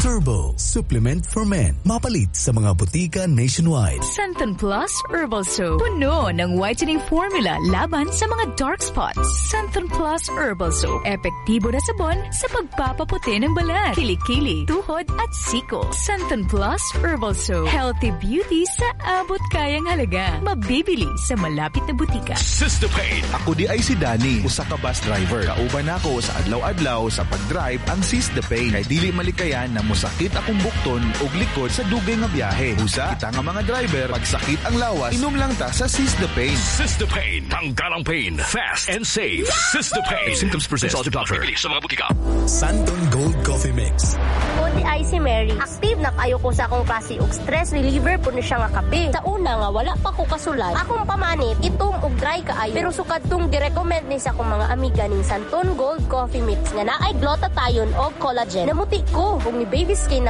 Turbo Supplement for Men. Mapalit sa mga butika nationwide. Santon Plus Herbal Soap. Puno ng whitening formula laban sa mga dark spots. Santon Plus Herbal Soap. Epektibo na sabon sa pagpapaputi ng balat, kilikili, tuhod at siko. Santon Plus Herbal Soap. Healthy beauty sa abot kayang halaga. Mabibili sa malapit na butika. Sistapain. Ako di ay si Danny, usa ka bus driver. Kauban ako sa adlaw-adlaw sa pag-drive ang Sistapain. Kay dili malikayan na musakit akong bukton ug likod sa dugay nga biyahe. Usa, kita nga mga driver, pagsakit ang lawas, inom lang ta sa Sistapain. Sistapain. Tanggal ang pain. Fast and safe. Sistapain. Symptoms persist. Consult your doctor. Bibili sa mga butika. Santon Gold Coffee Mix. Ako di ay si Mary. Active na kayo ko sa akong klase og stress reliever po na siya nga kape. Sa una nga wala pa ko kasulat. Akong pamanit, itom og dry kaayo. Pero sukad tong girecommend ni sa akong mga amiga ning Santon Gold Coffee Mix nga naay glutathione og collagen. Namuti ko kung ni baby skin na